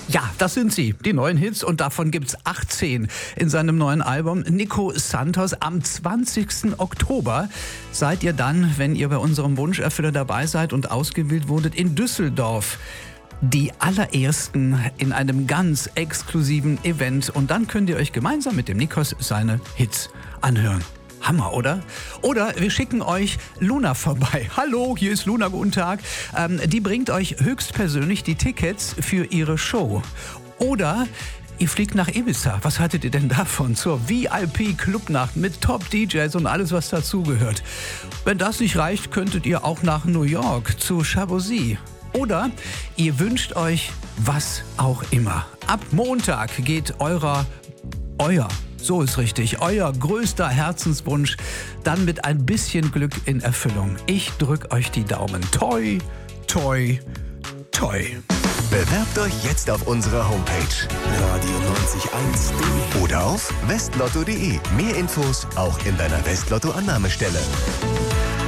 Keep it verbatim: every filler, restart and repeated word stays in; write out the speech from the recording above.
Ja, das sind sie, die neuen Hits, und davon gibt's achtzehn in seinem neuen Album. Nico Santos, am zwanzigsten Oktober seid ihr dann, wenn ihr bei unserem Wunscherfüller dabei seid und ausgewählt wurdet, in Düsseldorf. Die allerersten in einem ganz exklusiven Event. Und dann könnt ihr euch gemeinsam mit dem Nikos seine Hits anhören. Hammer, oder? Oder wir schicken euch Luna vorbei. Hallo, hier ist Luna, guten Tag. Ähm, die bringt euch höchstpersönlich die Tickets für ihre Show. Oder ihr fliegt nach Ibiza. Was haltet ihr denn davon? Zur V I P-Clubnacht mit Top-D Js und alles, was dazugehört. Wenn das nicht reicht, könntet ihr auch nach New York zu Chabousy. Oder ihr wünscht euch was auch immer. Ab Montag geht eurer, euer, so ist richtig, euer größter Herzenswunsch dann mit ein bisschen Glück in Erfüllung. Ich drück euch die Daumen. Toi, toi, toi. Bewerbt euch jetzt auf unserer Homepage radio neunzig eins punkt de oder auf westlotto punkt de. Mehr Infos auch in deiner Westlotto-Annahmestelle.